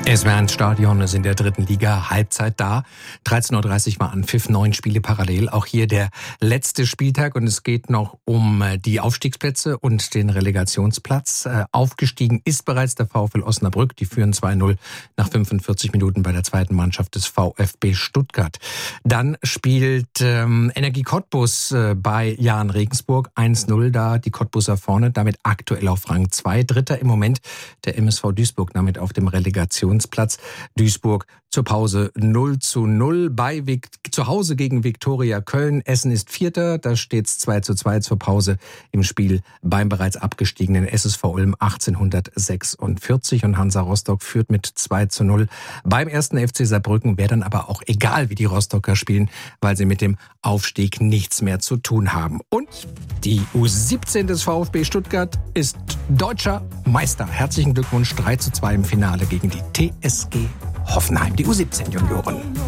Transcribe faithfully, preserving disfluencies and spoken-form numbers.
Es war ein Stadion, ist in der dritten Liga, Halbzeit da. dreizehn Uhr dreißig war Anpfiff, neun Spiele parallel. Auch hier der letzte Spieltag und es geht noch um die Aufstiegsplätze und den Relegationsplatz. Aufgestiegen ist bereits der VfL Osnabrück. Die führen zwei null nach fünfundvierzig Minuten bei der zweiten Mannschaft des VfB Stuttgart. Dann spielt ähm, Energie Cottbus äh, bei Jahn Regensburg eins null da. Die Cottbuser vorne, damit aktuell auf Rang zwei. Dritter im Moment der M S V Duisburg, damit auf dem Relegationsplatz. Duisburg zur Pause null zu null bei zu Hause gegen Viktoria Köln. Essen ist Vierter, da steht's zwei zu zwei zur Pause im Spiel beim bereits abgestiegenen S S V Ulm achtzehnhundertsechsundvierzig und Hansa Rostock führt mit zwei zu null beim ersten F C Saarbrücken. Wäre dann aber auch egal, wie die Rostocker spielen, weil sie mit dem Aufstieg nichts mehr zu tun haben. Und die U siebzehn des VfB Stuttgart ist deutscher Meister. Herzlichen Glückwunsch, drei zu zwei im Finale gegen die T S G Hoffenheim, die U siebzehn Junioren.